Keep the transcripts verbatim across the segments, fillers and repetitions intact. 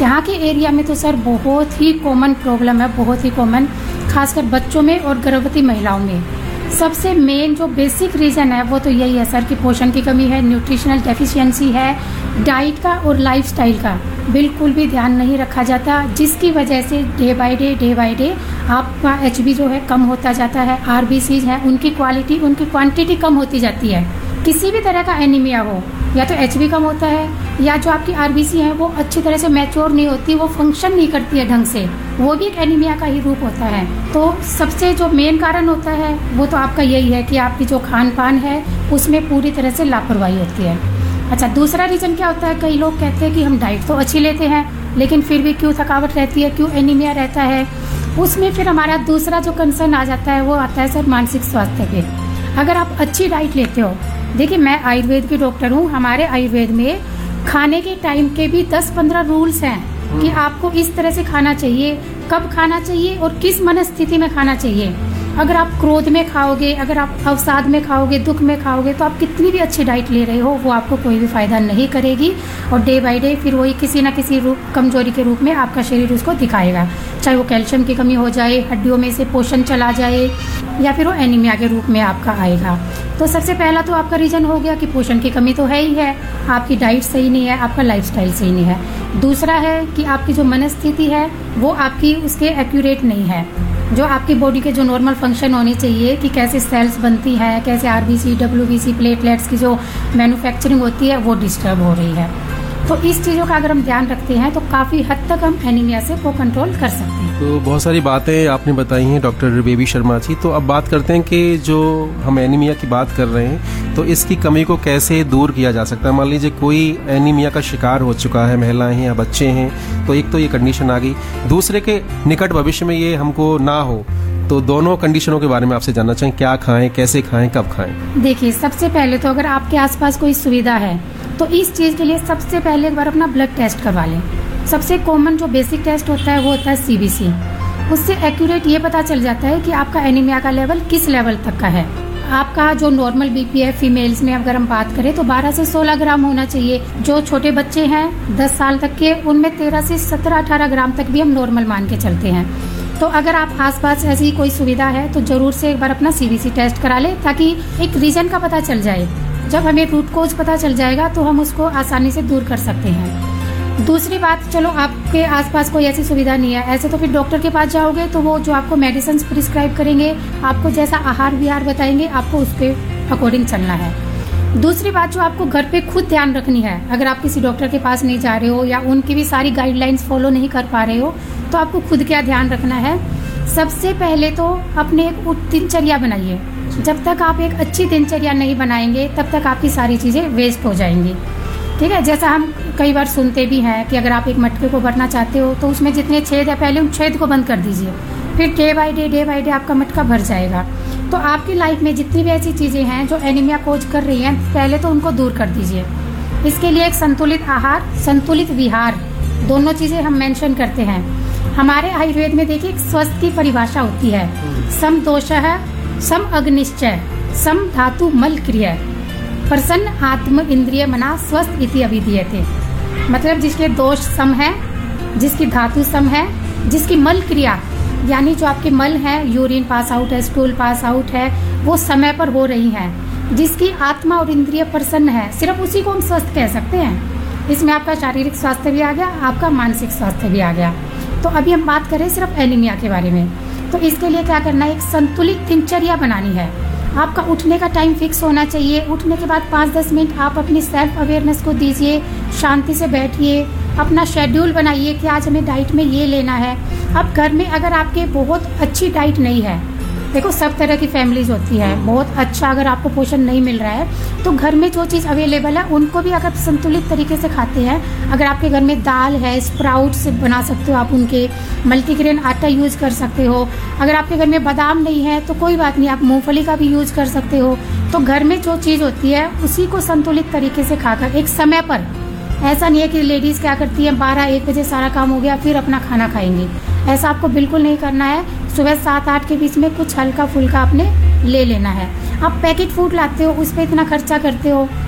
यहाँ के एरिया में तो सर बहुत ही कॉमन प्रॉब्लम है, बहुत ही कॉमन, खासकर बच्चों में और गर्भवती महिलाओं में। सबसे मेन जो बेसिक रीज़न है वो तो यही है सर कि पोषण की कमी है, न्यूट्रिशनल डेफिशिएंसी है, डाइट का और लाइफस्टाइल का बिल्कुल भी ध्यान नहीं रखा जाता, जिसकी वजह से day by day day by day आपका एचबी जो है कम होता जाता है, आरबीसीज हैं उनकी क्वालिटी उनकी क्वांटिटी कम होती जाती है। किसी भी तरह का एनीमिया हो, या तो एचबी कम होता है या जो आपकी आरबीसी है वो अच्छी तरह से मैच्योर नहीं होती, वो फंक्शन नहीं करती है ढंग से, वो भी एक एनीमिया का ही रूप होता है। तो सबसे जो मेन कारण होता है वो तो आपका यही है कि आपकी जो खान पान है उसमें पूरी तरह से लापरवाही होती है। अच्छा, दूसरा रीज़न क्या होता है, कई लोग कहते हैं कि हम डाइट तो अच्छी लेते हैं लेकिन फिर भी क्यों थकावट रहती है, क्यों एनीमिया रहता है। उसमें फिर हमारा दूसरा जो कंसर्न आ जाता है वो आता है सर मानसिक स्वास्थ्य पे। अगर आप अच्छी डाइट लेते हो, देखिए मैं आयुर्वेद की डॉक्टर हूँ, हमारे आयुर्वेद में खाने के टाइम के भी दस पंद्रह रूल्स हैं कि आपको इस तरह से खाना चाहिए, कब खाना चाहिए और किस मनस्थिति में खाना चाहिए। अगर आप क्रोध में खाओगे, अगर आप अवसाद में खाओगे, दुख में खाओगे, तो आप कितनी भी अच्छी डाइट ले रहे हो वो आपको कोई भी फायदा नहीं करेगी और डे बाय डे फिर वही किसी न किसी रूप कमजोरी के रूप में आपका शरीर उसको दिखाएगा, चाहे वो कैल्शियम की कमी हो जाए, हड्डियों में से पोषण चला जाए, या फिर वो एनीमिया के रूप में आपका आएगा। तो सबसे पहला तो आपका रीज़न हो गया कि पोषण की कमी तो है ही है, आपकी डाइट सही नहीं है, आपका लाइफस्टाइल सही नहीं है। दूसरा है कि आपकी जो मनस्थिति है वो आपकी उसके एक्यूरेट नहीं है, जो आपकी बॉडी के जो नॉर्मल फंक्शन होनी चाहिए कि कैसे सेल्स बनती है, कैसे आरबीसी, डब्ल्यूबीसी, प्लेटलेट्स की जो मैन्युफैक्चरिंग होती है वो डिस्टर्ब हो रही है। तो इस चीज़ों का अगर हम ध्यान रखते हैं तो काफ़ी हद तक हम एनीमिया से को कंट्रोल कर सकते हैं। तो बहुत सारी बातें आपने बताई हैं डॉक्टर बेबी शर्मा जी। तो अब बात करते हैं कि जो हम एनीमिया की बात कर रहे हैं तो इसकी कमी को कैसे दूर किया जा सकता है। मान लीजिए कोई एनीमिया का शिकार हो चुका है, महिलाएं हैं या बच्चे हैं, तो एक तो ये कंडीशन आ गई, दूसरे के निकट भविष्य में ये हमको ना हो, तो दोनों कंडीशनों के बारे में आपसे जानना चाहें, क्या खाएं, कैसे खाएं, कब खाएं। देखिए, सबसे पहले तो अगर आपके आसपास कोई सुविधा है तो इस चीज़ के लिए सबसे पहले एक बार अपना ब्लड टेस्ट करवा लें। सबसे कॉमन जो बेसिक टेस्ट होता है वो होता है सीबीसी। उससे एक्यूरेट ये पता चल जाता है कि आपका एनीमिया का लेवल किस लेवल तक का है। आपका जो नॉर्मल बीपी है फीमेल्स में अगर हम बात करें तो बारह से सोलह ग्राम होना चाहिए। जो छोटे बच्चे हैं दस साल तक के, उनमें तेरह से सत्रह अठारह ग्राम तक भी हम नॉर्मल मान के चलते हैं। तो अगर आप आसपास ऐसी कोई सुविधा है तो जरूर से एक बार अपना सीबीसी टेस्ट करा लें, ताकि एक रीजन का पता चल जाए। जब हमें रूट कोज पता चल जाएगा तो हम उसको आसानी से दूर कर सकते हैं। दूसरी बात, चलो आपके आसपास कोई ऐसी सुविधा नहीं है, ऐसे तो फिर डॉक्टर के पास जाओगे तो वो जो आपको मेडिसिन प्रिस्क्राइब करेंगे, आपको जैसा आहार विहार बताएंगे, आपको उसके अकॉर्डिंग चलना है। दूसरी बात जो आपको घर पे खुद ध्यान रखनी है, अगर आप किसी डॉक्टर के पास नहीं जा रहे हो या उनकी भी सारी गाइडलाइंस फॉलो नहीं कर पा रहे हो, तो आपको खुद क्या ध्यान रखना है। सबसे पहले तो अपने एक दिनचर्या बनाइए। जब तक आप एक अच्छी दिनचर्या नहीं बनाएंगे तब तक आपकी सारी चीज़ें वेस्ट हो जाएंगी। ठीक है, जैसा हम कई बार सुनते भी हैं कि अगर आप एक मटके को भरना चाहते हो तो उसमें जितने छेद है पहले उन छेद को बंद कर दीजिए, फिर day by day day by day आपका मटका भर जाएगा। तो आपकी लाइफ में जितनी भी ऐसी चीज़ें हैं जो एनीमिया कोज कर रही हैं, पहले तो उनको दूर कर दीजिए। इसके लिए एक संतुलित आहार, संतुलित विहार, दोनों चीज़ें हम मेंशन करते हैं। हमारे आयुर्वेद में देखिए एक स्वस्थ की परिभाषा होती है, सम दोषः सम अग्निश्चय सम धातु मल क्रिया प्रसन्न आत्म इंद्रिय मना स्वस्थ इति अभिधीयते। मतलब जिसके दोष सम है, जिसकी धातु सम है, जिसकी मल क्रिया यानी जो आपके मल है, यूरिन पास आउट है, स्टूल पास आउट है, वो समय पर हो रही हैं, जिसकी आत्मा और इंद्रिय प्रसन्न है, सिर्फ उसी को हम स्वस्थ कह सकते हैं। इसमें आपका शारीरिक स्वास्थ्य भी आ गया, आपका मानसिक स्वास्थ्य भी आ गया। तो अभी हम बात करें सिर्फ एनीमिया के बारे में, तो इसके लिए क्या करना है, एक संतुलित दिनचर्या बनानी है। आपका उठने का टाइम फिक्स होना चाहिए। उठने के बाद पाँच दस मिनट आप अपनी सेल्फ अवेयरनेस को दीजिए, शांति से बैठिए, अपना शेड्यूल बनाइए कि आज हमें डाइट में ये लेना है। अब घर में अगर आपके बहुत अच्छी डाइट नहीं है, देखो सब तरह की फैमिलीज होती है, बहुत अच्छा अगर आपको पोषण नहीं मिल रहा है तो घर में जो चीज़ अवेलेबल है उनको भी अगर संतुलित तरीके से खाते हैं, अगर आपके घर में दाल है, स्प्राउट्स बना सकते हो आप, उनके मल्टीग्रेन आटा यूज़ कर सकते हो। अगर आपके घर में बादाम नहीं है तो कोई बात नहीं, आप मूंगफली का भी यूज़ कर सकते हो। तो घर में जो चीज़ होती है उसी को संतुलित तरीके से खाकर एक समय पर, ऐसा नहीं है कि लेडीज़ क्या करती है बारह एक बजे सारा काम हो गया फिर अपना खाना खाएंगी, ऐसा आपको बिल्कुल नहीं करना है। सुबह सात आठ के बीच में कुछ हल्का फुल्का आपने ले लेना है। आप पैकेट फूड लाते हो, उस पर इतना खर्चा करते हो,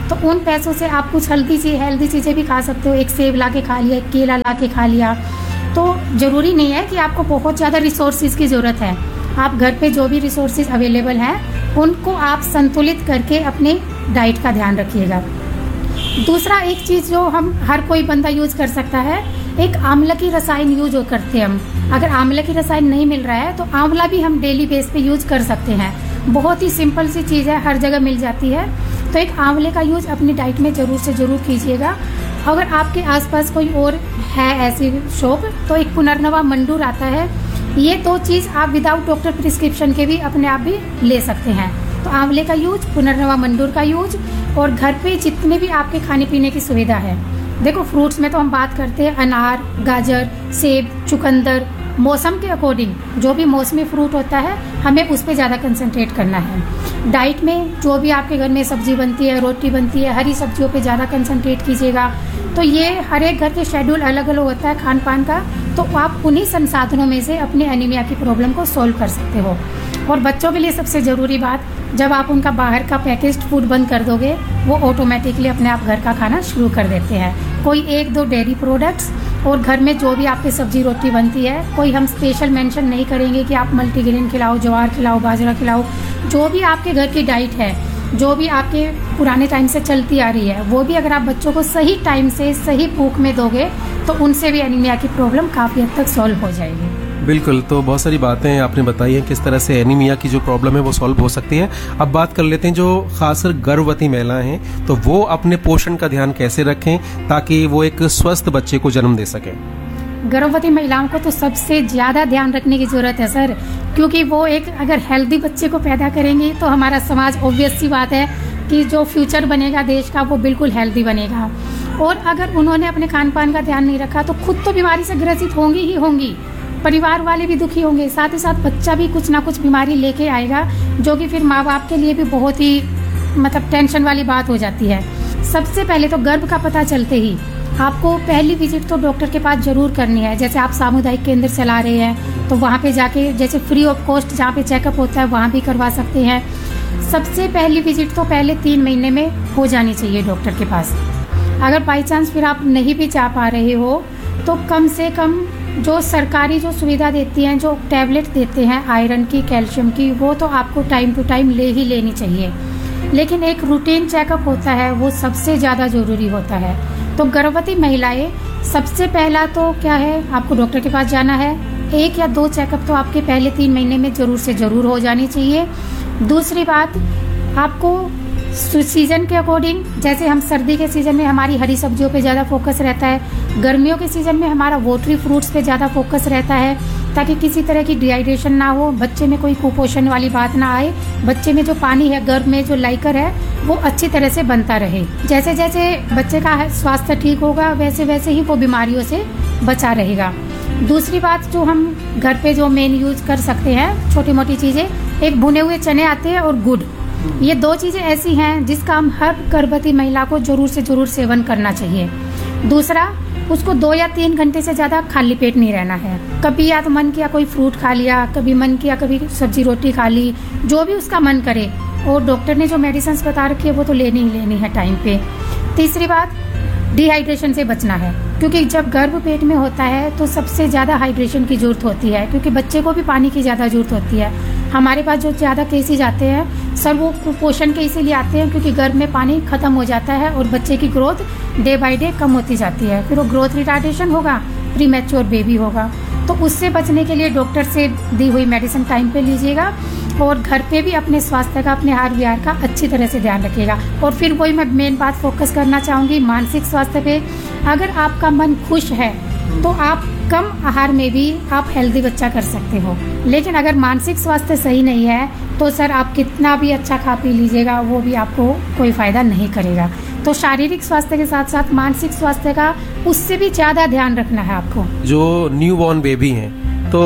तो उन पैसों से आप कुछ हेल्दी चीज हेल्दी चीज़ें भी खा सकते हो। एक सेब ला के खा लिया, एक केला ला के खा लिया। तो ज़रूरी नहीं है कि आपको बहुत ज़्यादा रिसोर्सेज की ज़रूरत है। आप घर पे जो भी रिसोर्सेज अवेलेबल हैं उनको आप संतुलित करके अपने डाइट का ध्यान रखिएगा। दूसरा एक चीज़ जो हम हर कोई बंदा यूज कर सकता है, एक आंवला की रसायन यूज करते हैं हम। अगर आंवला की रसायन नहीं मिल रहा है तो आंवला भी हम डेली बेस पे यूज कर सकते हैं। बहुत ही सिंपल सी चीज़ है, हर जगह मिल जाती है। तो एक आंवले का यूज अपनी डाइट में ज़रूर से ज़रूर कीजिएगा। अगर आपके आसपास कोई और है ऐसी शॉप तो एक पुनर्नवा मंडूर आता है। ये दो चीज़ आप विदाउट डॉक्टर प्रिस्क्रिप्शन के भी अपने आप भी ले सकते हैं। तो आंवले का यूज, पुनर्नवा मंडूर का यूज, और घर पे जितने भी आपके खाने पीने की सुविधा है। देखो फ्रूट्स में तो हम बात करते हैं अनार, गाजर, सेब, चुकंदर। मौसम के अकॉर्डिंग जो भी मौसमी फ्रूट होता है हमें उस पर ज़्यादा कंसंट्रेट करना है। डाइट में जो भी आपके घर में सब्जी बनती है, रोटी बनती है, हरी सब्जियों पे ज़्यादा कंसंट्रेट कीजिएगा। तो ये हर एक घर के शेड्यूल अलग अलग होता है खान पान का, तो आप उन्हीं संसाधनों में से अपने एनीमिया की प्रॉब्लम को सॉल्व कर सकते हो। और बच्चों के लिए सबसे ज़रूरी बात, जब आप उनका बाहर का पैकेज्ड फूड बंद कर दोगे वो ऑटोमेटिकली अपने आप घर का खाना शुरू कर देते हैं। कोई एक दो डेयरी प्रोडक्ट्स और घर में जो भी आपकी सब्जी रोटी बनती है, कोई हम स्पेशल मेंशन नहीं करेंगे कि आप मल्टीग्रेन खिलाओ, ज्वार खिलाओ, बाजरा खिलाओ। जो भी आपके घर की डाइट है, जो भी आपके पुराने टाइम से चलती आ रही है, वो भी अगर आप बच्चों को सही टाइम से सही भूख में दोगे तो उनसे भी एनीमिया की प्रॉब्लम काफ़ी हद तक सॉल्व हो जाएगी। बिल्कुल, तो बहुत सारी बातें आपने बताई हैं किस तरह से एनीमिया की जो प्रॉब्लम है वो सॉल्व हो सकती है। अब बात कर लेते हैं जो खासकर गर्भवती महिलाएं हैं, तो वो अपने पोषण का ध्यान कैसे रखें ताकि वो एक स्वस्थ बच्चे को जन्म दे सकें। गर्भवती महिलाओं को तो सबसे ज़्यादा ध्यान रखने की ज़रूरत है सर, क्योंकि वो एक अगर हेल्दी बच्चे को पैदा करेंगी तो हमारा समाज, ऑब्वियस सी बात है कि जो फ्यूचर बनेगा देश का वो बिल्कुल हेल्दी बनेगा। और अगर उन्होंने अपने खान पान का ध्यान नहीं रखा तो खुद तो बीमारी से ग्रसित होंगी ही होंगी, परिवार वाले भी दुखी होंगे, साथ ही साथ बच्चा भी कुछ ना कुछ बीमारी लेके आएगा, जो कि फिर माँ बाप के लिए भी बहुत ही मतलब टेंशन वाली बात हो जाती है। सबसे पहले तो गर्भ का पता चलते ही आपको पहली विजिट तो डॉक्टर के पास जरूर करनी है। जैसे आप सामुदायिक केंद्र चला रहे हैं तो वहाँ पे जाके जैसे फ्री ऑफ कॉस्ट जहाँ पे चेकअप होता है वहाँ भी करवा सकते हैं। सबसे पहली विजिट तो पहले तीन महीने में हो जानी चाहिए डॉक्टर के पास। अगर बाई चांस फिर आप नहीं भी जा पा रहे हो तो कम से कम जो सरकारी जो सुविधा देती हैं, जो टैबलेट देते हैं आयरन की, कैल्शियम की, वो तो आपको टाइम टू टाइम ले ही लेनी चाहिए। लेकिन एक रूटीन चेकअप होता है वो सबसे ज़्यादा ज़रूरी होता है। तो गर्भवती महिलाएं सबसे पहला तो क्या है, आपको डॉक्टर के पास जाना है। एक या दो चेकअप तो आपके पहले तीन महीने में ज़रूर से ज़रूर हो जानी चाहिए। दूसरी बात, आपको सीजन के अकॉर्डिंग, जैसे हम सर्दी के सीजन में हमारी हरी सब्जियों पे ज़्यादा फोकस रहता है, गर्मियों के सीजन में हमारा वोटरी फ्रूट्स पे ज़्यादा फोकस रहता है, ताकि किसी तरह की डिहाइड्रेशन ना हो, बच्चे में कोई कुपोषण वाली बात ना आए, बच्चे में जो पानी है, गर्भ में जो लाइकर है वो अच्छी तरह से बनता रहे। जैसे जैसे बच्चे का स्वास्थ्य ठीक होगा वैसे वैसे ही वो बीमारियों से बचा रहेगा। दूसरी बात जो हम घर पे जो मेन यूज कर सकते हैं, छोटी मोटी चीज़ें, एक भुने हुए चने आते हैं और गुड़, ये दो चीज़ें ऐसी हैं जिसका हम हर गर्भवती महिला को जरूर से जरूर सेवन करना चाहिए। दूसरा, उसको दो या तीन घंटे से ज़्यादा खाली पेट नहीं रहना है। कभी या तो मन किया कोई फ्रूट खा लिया, कभी मन किया कभी सब्जी रोटी खा ली, जो भी उसका मन करे। और डॉक्टर ने जो मेडिसिन बता रखी है वो तो लेनी ही लेनी है टाइम पे। तीसरी बात, डिहाइड्रेशन से बचना है, क्योंकि जब गर्भ पेट में होता है तो सबसे ज़्यादा हाइड्रेशन की जरूरत होती है, क्योंकि बच्चे को भी पानी की ज़्यादा जरूरत होती है। हमारे पास जो ज़्यादा केसेज आते हैं सर वो कुपोषण के इसीलिए आते हैं क्योंकि गर्भ में पानी खत्म हो जाता है और बच्चे की ग्रोथ डे बाय डे कम होती जाती है, फिर वो ग्रोथ रिटार्डेशन होगा, प्री मैच्योर बेबी होगा। तो उससे बचने के लिए डॉक्टर से दी हुई मेडिसिन टाइम पे लीजिएगा और घर पे भी अपने स्वास्थ्य का, अपने आहार विहार का अच्छी तरह से ध्यान रखिएगा। और फिर वही मैं मेन बात फोकस करना चाहूँगी मानसिक स्वास्थ्य पे। अगर आपका मन खुश है तो आप कम आहार में भी आप हेल्दी बच्चा कर सकते हो, लेकिन अगर मानसिक स्वास्थ्य सही नहीं है तो सर आप कितना भी अच्छा खा पी लीजिएगा वो भी आपको कोई फायदा नहीं करेगा। तो शारीरिक स्वास्थ्य के साथ साथ मानसिक स्वास्थ्य का उससे भी ज़्यादा ध्यान रखना है आपको। जो न्यू बॉर्न बेबी हैं तो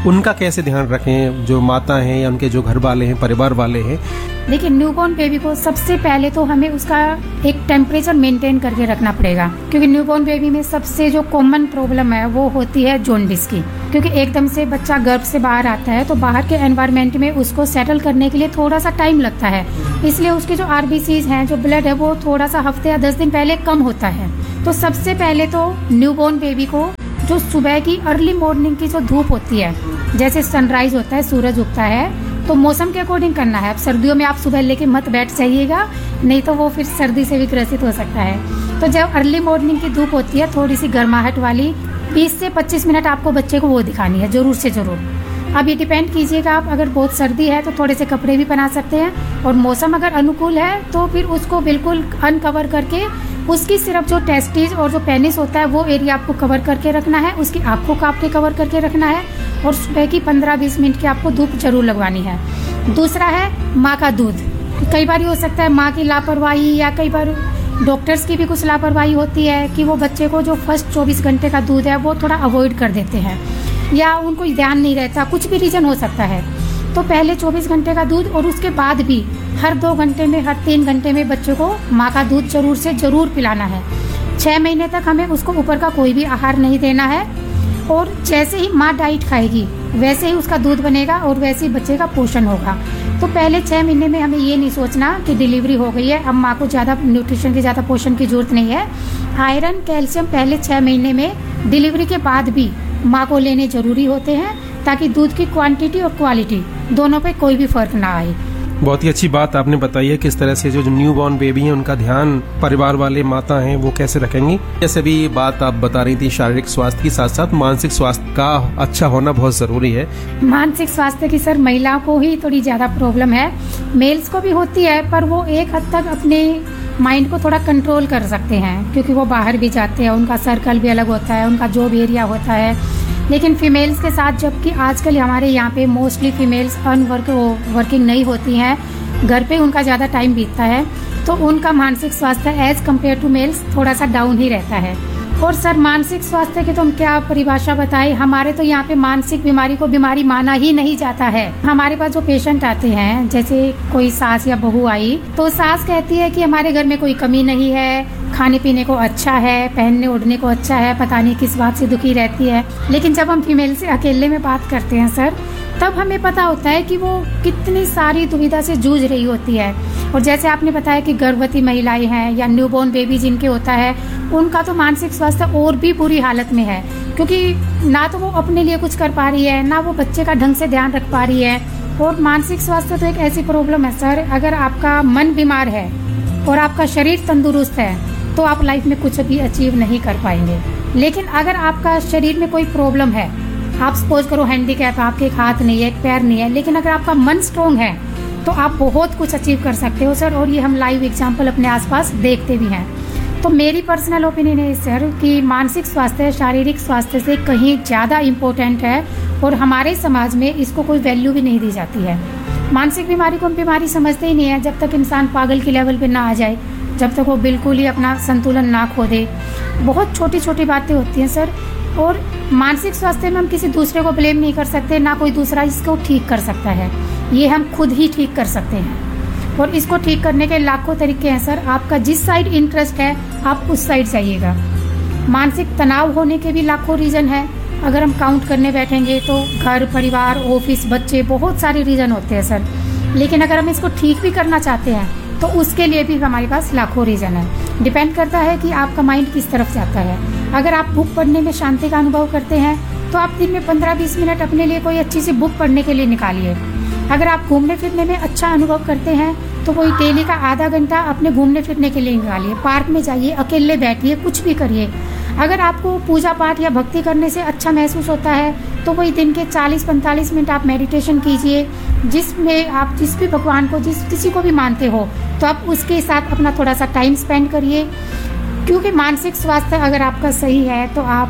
उनका कैसे ध्यान रखें, जो माता हैं या उनके जो घर वाले हैं, परिवार वाले हैं? देखिए, न्यूबॉर्न बेबी को सबसे पहले तो हमें उसका एक टेम्परेचर मेंटेन करके रखना पड़ेगा, क्योंकि न्यूबॉर्न बेबी में सबसे जो कॉमन प्रॉब्लम है वो होती है जॉन्डिस की। क्योंकि एकदम से बच्चा गर्भ से बाहर आता है तो बाहर के एनवायरनमेंट में उसको सेटल करने के लिए थोड़ा सा टाइम लगता है, इसलिए उसके जो आरबीसीज हैं, जो ब्लड है, वो थोड़ा सा हफ्ते या दस दिन पहले कम होता है। तो सबसे पहले तो न्यूबॉर्न बेबी को जो सुबह की अर्ली मॉर्निंग की जो धूप होती है, जैसे सनराइज होता है, सूरज उगता है, तो मौसम के अकॉर्डिंग करना है। अब सर्दियों में आप सुबह लेके मत बैठ जाइएगा, नहीं तो वो फिर सर्दी से भी ग्रसित हो सकता है। तो जब अर्ली मॉर्निंग की धूप होती है, थोड़ी सी गर्माहट वाली, बीस से पच्चीस मिनट आपको बच्चे को वो दिखानी है, जरूर से जरूर। अब ये डिपेंड कीजिएगा, आप अगर बहुत सर्दी है तो थोड़े से कपड़े भी पहना सकते हैं, और मौसम अगर अनुकूल है तो फिर उसको बिल्कुल अनकवर करके उसकी सिर्फ जो टेस्टिस और जो पेनिस होता है वो एरिया आपको कवर करके रखना है, उसकी आंखों को आपके कवर करके रखना है, और सुबह की पंद्रह बीस मिनट की आपको धूप जरूर लगवानी है। दूसरा है माँ का दूध। कई बार हो सकता है माँ की लापरवाही या कई बार डॉक्टर्स की भी कुछ लापरवाही होती है कि वो बच्चे को जो फर्स्ट चौबीस घंटे का दूध है वो थोड़ा अवॉइड कर देते हैं, या उनको ध्यान नहीं रहता, कुछ भी रीजन हो सकता है। तो पहले चौबीस घंटे का दूध और उसके बाद भी हर दो घंटे में, हर तीन घंटे में बच्चे को माँ का दूध जरूर से जरूर पिलाना है। छः महीने तक हमें उसको ऊपर का कोई भी आहार नहीं देना है, और जैसे ही माँ डाइट खाएगी वैसे ही उसका दूध बनेगा और वैसे ही बच्चे का पोषण होगा। तो पहले छः महीने में हमें ये नहीं सोचना कि डिलीवरी हो गई है, अब माँ को ज़्यादा न्यूट्रिशन की, ज़्यादा पोषण की जरूरत नहीं है। आयरन, कैल्शियम पहले छः महीने में, डिलीवरी के बाद भी माँ को लेने जरूरी होते हैं, ताकि दूध की क्वांटिटी और क्वालिटी दोनों पे कोई भी फर्क ना आए। बहुत ही अच्छी बात आपने बताई है, किस तरह से जो न्यू बॉर्न बेबी है उनका ध्यान परिवार वाले माता हैं वो कैसे रखेंगी। जैसे भी बात आप बता रही थी, शारीरिक स्वास्थ्य के साथ साथ मानसिक स्वास्थ्य का अच्छा होना बहुत जरूरी है। मानसिक स्वास्थ्य की सर महिलाओं को ही थोड़ी ज्यादा प्रॉब्लम है, मेल्स को भी होती है, पर वो एक हद तक अपने माइंड को थोड़ा कंट्रोल कर सकते हैं, क्योंकि वो बाहर भी जाते हैं, उनका सर्कल भी अलग होता है, उनका जॉब एरिया होता है। लेकिन फीमेल्स के साथ, जबकि आजकल हमारे यहाँ पे मोस्टली फीमेल्स अनवर्क वर्किंग नहीं होती हैं, घर पे उनका ज़्यादा टाइम बीतता है, तो उनका मानसिक स्वास्थ्य एज कम्पेयर टू मेल्स थोड़ा सा डाउन ही रहता है। और सर मानसिक स्वास्थ्य की तो हम क्या परिभाषा बताएं, हमारे तो यहाँ पे मानसिक बीमारी को बीमारी माना ही नहीं जाता है। हमारे पास जो पेशेंट आते हैं, जैसे कोई सास या बहू आई, तो सास कहती है कि हमारे घर में कोई कमी नहीं है, खाने पीने को अच्छा है, पहनने ओढ़ने को अच्छा है, पता नहीं किस बात से दुखी रहती है। लेकिन जब हम फीमेल से अकेले में बात करते हैं सर, तब हमें पता होता है कि वो कितनी सारी दुविधा से जूझ रही होती है। और जैसे आपने बताया कि गर्भवती महिलाएं हैं या न्यूबॉर्न बेबी जिनके होता है, उनका तो मानसिक स्वास्थ्य और भी बुरी हालत में है, क्योंकि ना तो वो अपने लिए कुछ कर पा रही है, ना वो बच्चे का ढंग से ध्यान रख पा रही है। और मानसिक स्वास्थ्य तो एक ऐसी प्रॉब्लम है सर, अगर आपका मन बीमार है और आपका शरीर तंदुरुस्त है तो आप लाइफ में कुछ भी अचीव नहीं कर पाएंगे। लेकिन अगर आपका शरीर में कोई प्रॉब्लम है, आप सपोज करो हैंडीकैप, आपके एक हाथ नहीं है, एक पैर नहीं है, लेकिन अगर आपका मन स्ट्रोंग है तो आप बहुत कुछ अचीव कर सकते हो सर। और ये हम लाइव एग्जांपल अपने आसपास देखते भी हैं। तो मेरी पर्सनल ओपिनियन है सर कि मानसिक स्वास्थ्य शारीरिक स्वास्थ्य से कहीं ज़्यादा इम्पोर्टेंट है, और हमारे समाज में इसको कोई वैल्यू भी नहीं दी जाती है। मानसिक बीमारी को हम बीमारी समझते ही नहीं है, जब तक इंसान पागल के लेवल पे ना आ जाए, जब तक वो बिल्कुल ही अपना संतुलन ना खो दे। बहुत छोटी छोटी बातें होती हैं सर, और मानसिक स्वास्थ्य में हम किसी दूसरे को ब्लेम नहीं कर सकते, ना कोई दूसरा इसको ठीक कर सकता है, ये हम खुद ही ठीक कर सकते हैं। और इसको ठीक करने के लाखों तरीके हैं सर, आपका जिस साइड इंटरेस्ट है आप उस साइड जाइएगा। मानसिक तनाव होने के भी लाखों रीज़न है, अगर हम काउंट करने बैठेंगे तो घर, परिवार, ऑफिस, बच्चे, बहुत सारे रीज़न होते हैं सर। लेकिन अगर हम इसको ठीक भी करना चाहते हैं तो उसके लिए भी हमारे पास लाखों रीज़न है। डिपेंड करता है कि आपका माइंड किस तरफ जाता है। अगर आप बुक पढ़ने में शांति का अनुभव करते हैं तो आप दिन में पंद्रह बीस मिनट अपने लिए कोई अच्छी सी बुक पढ़ने के लिए निकालिए। अगर आप घूमने फिरने में अच्छा अनुभव करते हैं तो कोई डेली का आधा घंटा अपने घूमने फिरने के लिए निकालिए। पार्क में जाइए, अकेले बैठिए, कुछ भी करिए। अगर आपको पूजा पाठ या भक्ति करने से अच्छा महसूस होता है तो कोई दिन के चालीस पैंतालीस मिनट आप मेडिटेशन कीजिए, जिसमें आप जिस भी भगवान को, जिस किसी को भी मानते हो, तो आप उसके साथ अपना थोड़ा सा टाइम स्पेंड करिए। क्योंकि मानसिक स्वास्थ्य अगर आपका सही है तो आप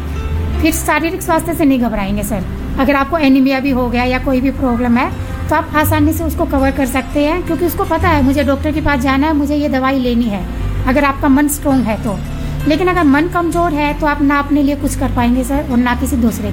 फिर शारीरिक स्वास्थ्य से नहीं घबराएंगे सर। अगर आपको एनीमिया भी हो गया या कोई भी प्रॉब्लम है तो आप आसानी से उसको कवर कर सकते हैं, क्योंकि उसको पता है मुझे डॉक्टर के पास जाना है, मुझे ये दवाई लेनी है, अगर आपका मन स्ट्रोंग है तो। लेकिन अगर मन कमजोर है तो आप ना अपने लिए कुछ कर पाएंगे सर, और ना किसी दूसरे के लिए।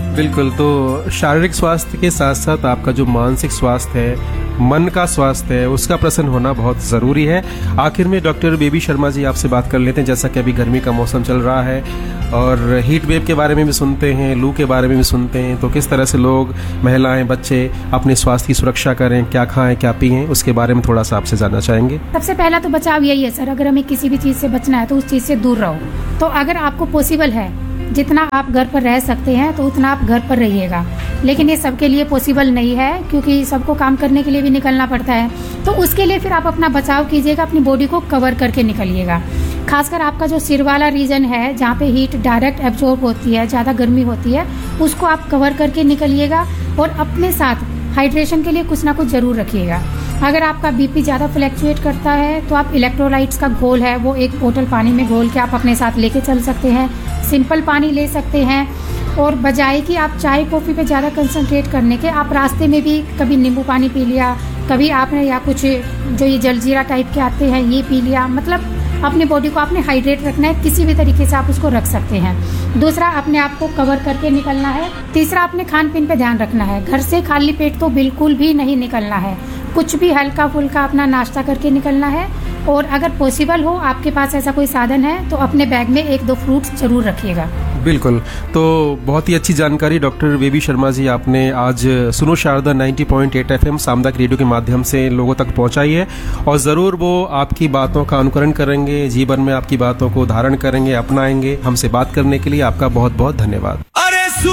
बिल्कुल, तो शारीरिक स्वास्थ्य के साथ साथ आपका जो मानसिक स्वास्थ्य है, मन का स्वास्थ्य है, उसका प्रसन्न होना बहुत ज़रूरी है। आखिर में डॉक्टर बेबी शर्मा जी आपसे बात कर लेते हैं, जैसा कि अभी गर्मी का मौसम चल रहा है और हीट वेव के बारे में भी सुनते हैं, लू के बारे में भी सुनते हैं, तो किस तरह से लोग, महिलाएं, बच्चे अपने स्वास्थ्य की सुरक्षा करें, क्या खाएं, क्या पिएं, उसके बारे में थोड़ा सा आपसे जानना चाहेंगे। सबसे पहला तो बचाव यही है सर, अगर हमें किसी भी चीज़ से बचना है तो उस चीज़ से दूर रहो। तो अगर आपको पॉसिबल है, जितना आप घर पर रह सकते हैं तो उतना आप घर पर रहिएगा, लेकिन ये सबके लिए पॉसिबल नहीं है क्योंकि सबको काम करने के लिए भी निकलना पड़ता है। तो उसके लिए फिर आप अपना बचाव कीजिएगा, अपनी बॉडी को कवर करके निकलिएगा। खासकर आपका जो सिर वाला रीजन है, जहाँ पे हीट डायरेक्ट एब्जॉर्ब होती है, ज़्यादा गर्मी होती है, उसको आप कवर करके निकलिएगा। और अपने साथ हाइड्रेशन के लिए कुछ ना कुछ जरूर रखिएगा। अगर आपका बीपी ज़्यादा फ्लैक्चुएट करता है तो आप इलेक्ट्रोलाइट्स का घोल है, वो एक बोतल पानी में घोल के आप अपने साथ लेके चल सकते हैं। सिंपल पानी ले सकते हैं। और बजाय कि आप चाय कॉफ़ी पे ज़्यादा कंसंट्रेट करने के, आप रास्ते में भी कभी नींबू पानी पी लिया, कभी आपने या कुछ जो ये जलजीरा टाइप के आते हैं ये पी लिया। मतलब अपनी बॉडी को आपने हाइड्रेट रखना है, किसी भी तरीके से आप उसको रख सकते हैं। दूसरा, अपने आप को कवर करके निकलना है। तीसरा, अपने खान पीन पे ध्यान रखना है। घर से खाली पेट तो बिल्कुल भी नहीं निकलना है, कुछ भी हल्का फुल्का अपना नाश्ता करके निकलना है। और अगर पॉसिबल हो, आपके पास ऐसा कोई साधन है, तो अपने बैग में एक दो फ्रूट्स जरूर रखिएगा। बिल्कुल, तो बहुत ही अच्छी जानकारी डॉक्टर बेबी शर्मा जी आपने आज सुनो शारदा नब्बे पॉइंट आठ एफएम सामुदायिक रेडियो के माध्यम से लोगों तक पहुंचाई है। और ज़रूर वो आपकी बातों का अनुकरण करेंगे, जीवन में आपकी बातों को धारण करेंगे, अपनाएंगे। हमसे बात करने के लिए आपका बहुत बहुत धन्यवाद।